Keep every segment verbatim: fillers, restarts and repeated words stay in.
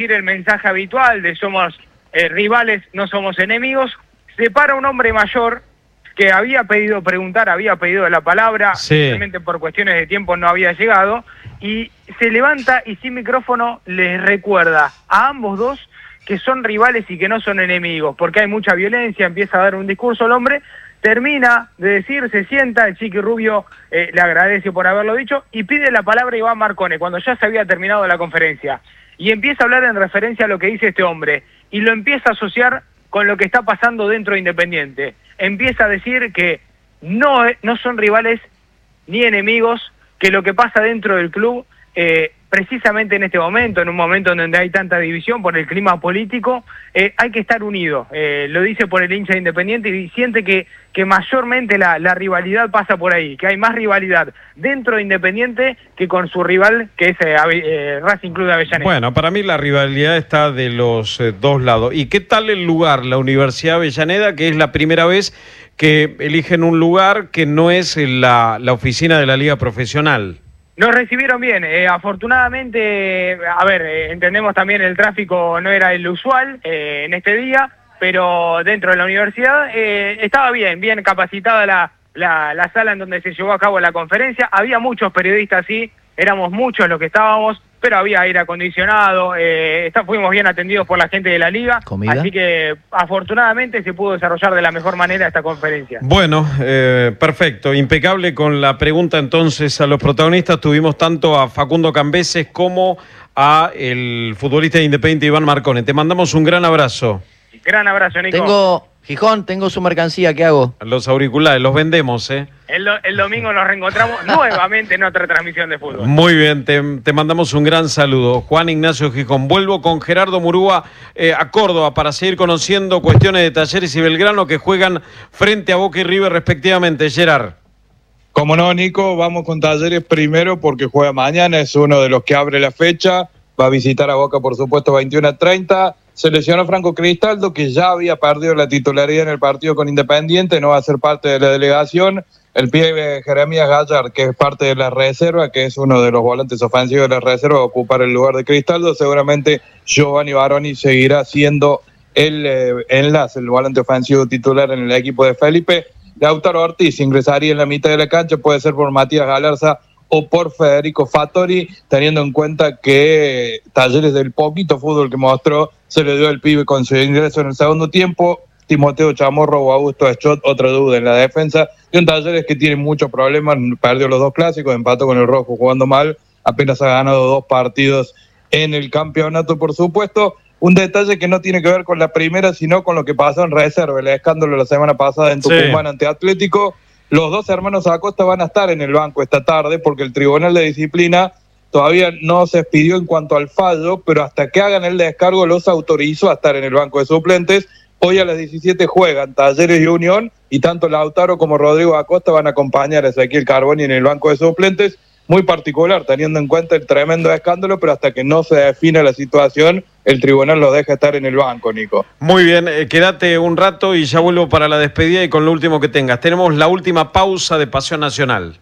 decir el mensaje habitual de somos eh, rivales, no somos enemigos, se para un hombre mayor que había pedido preguntar, había pedido la palabra, sí. Realmente por cuestiones de tiempo no había llegado, y se levanta y sin micrófono les recuerda a ambos dos que son rivales y que no son enemigos, porque hay mucha violencia, empieza a dar un discurso el hombre, termina de decir, se sienta, el Chiqui Rubio eh, le agradece por haberlo dicho, y pide la palabra Iván Marcone, cuando ya se había terminado la conferencia, y empieza a hablar en referencia a lo que dice este hombre, y lo empieza a asociar con lo que está pasando dentro de Independiente. Empieza a decir que no, no son rivales ni enemigos, que lo que pasa dentro del club, eh, precisamente en este momento, en un momento en donde hay tanta división por el clima político, eh, hay que estar unidos. Eh, lo dice por el hincha de Independiente y siente que, que mayormente la, la rivalidad pasa por ahí, que hay más rivalidad dentro de Independiente que con su rival, que es eh, eh, Racing Club de Avellaneda. Bueno, para mí la rivalidad está de los eh, dos lados. ¿Y qué tal el lugar, la Universidad de Avellaneda, que es la primera vez que eligen un lugar que no es la, la oficina de la Liga Profesional? Nos recibieron bien, eh, afortunadamente, a ver, eh, entendemos también el tráfico no era el usual eh, en este día, pero dentro de la universidad eh, estaba bien, bien capacitada la, la, la sala en donde se llevó a cabo la conferencia, había muchos periodistas, sí, éramos muchos los que estábamos, pero había aire acondicionado, eh, está, fuimos bien atendidos por la gente de la liga, ¿Comida? Así que afortunadamente se pudo desarrollar de la mejor manera esta conferencia. Bueno, eh, perfecto, impecable con la pregunta entonces a los protagonistas. Tuvimos tanto a Facundo Cambeses como a el futbolista de Independiente Iván Marcone. Te mandamos un gran abrazo. Gran abrazo, Nico. Tengo, Gijón, tengo su mercancía, ¿qué hago? Los auriculares, los vendemos, ¿eh? El, do, el domingo nos reencontramos nuevamente en otra transmisión de fútbol. Muy bien, te, te mandamos un gran saludo. Juan Ignacio Gijón. Vuelvo con Gerardo Murúa eh, a Córdoba para seguir conociendo cuestiones de Talleres y Belgrano que juegan frente a Boca y River respectivamente. Gerard. Como no, Nico, vamos con Talleres primero porque juega mañana, es uno de los que abre la fecha. Va a visitar a Boca, por supuesto, veintiuno a treinta. Se lesionó Franco Cristaldo, que ya había perdido la titularidad en el partido con Independiente, no va a ser parte de la delegación. El pibe Jeremías Gallard, que es parte de la reserva, que es uno de los volantes ofensivos de la reserva, va a ocupar el lugar de Cristaldo. Seguramente Giovanni Baroni seguirá siendo el eh, enlace, el volante ofensivo titular en el equipo de Felipe. Lautaro Ortiz ingresaría en la mitad de la cancha, puede ser por Matías Galarza o por Federico Fattori, teniendo en cuenta que Talleres, del poquito fútbol que mostró, se le dio el pibe con su ingreso en el segundo tiempo. Timoteo Chamorro o Augusto Eschot, otra duda en la defensa, y un Talleres que tiene muchos problemas, perdió los dos clásicos, empató con el Rojo jugando mal, apenas ha ganado dos partidos en el campeonato, por supuesto. Un detalle que no tiene que ver con la primera, sino con lo que pasó en reserva, el escándalo la semana pasada en Tucumán, sí, ante Atlético. Los dos hermanos Acosta van a estar en el banco esta tarde porque el Tribunal de Disciplina todavía no se expidió en cuanto al fallo, pero hasta que hagan el descargo los autorizó a estar en el banco de suplentes. Hoy a las diecisiete juegan Talleres y Unión, y tanto Lautaro como Rodrigo Acosta van a acompañar a Ezequiel Carboni en el banco de suplentes. Muy particular, teniendo en cuenta el tremendo escándalo, pero hasta que no se defina la situación, el tribunal los deja estar en el banco, Nico. Muy bien, eh, quédate un rato y ya vuelvo para la despedida y con lo último que tengas. Tenemos la última pausa de Pasión Nacional.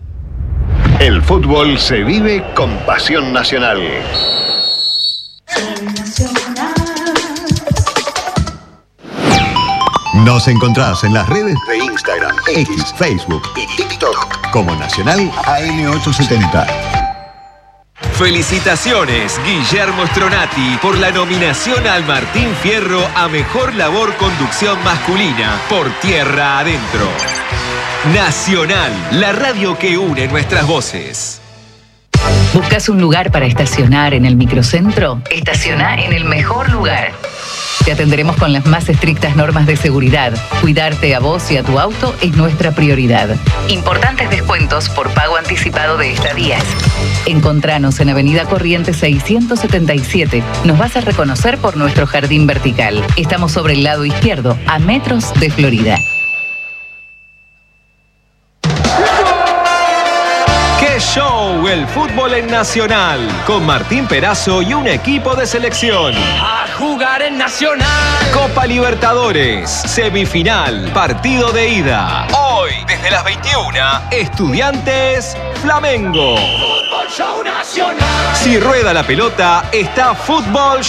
El fútbol se vive con Pasión Nacional. Nos encontrás en las redes de Instagram, X, Facebook y TikTok como Nacional A M ochocientos setenta. Felicitaciones, Guillermo Stronati, por la nominación al Martín Fierro a Mejor Labor Conducción Masculina por Tierra Adentro. Nacional, la radio que une nuestras voces. ¿Buscas un lugar para estacionar en el microcentro? Estaciona en el mejor lugar. Te atenderemos con las más estrictas normas de seguridad. Cuidarte a vos y a tu auto es nuestra prioridad. Importantes descuentos por pago anticipado de estadías. Encontranos en Avenida Corrientes seiscientos setenta y siete. Nos vas a reconocer por nuestro jardín vertical. Estamos sobre el lado izquierdo, a metros de Florida. Show, el fútbol en Nacional, con Martín Perazo y un equipo de selección. A jugar en Nacional. Copa Libertadores, semifinal, partido de ida. Hoy, desde las veintiuna, Estudiantes Flamengo. Fútbol Show Nacional. Si rueda la pelota, está Fútbol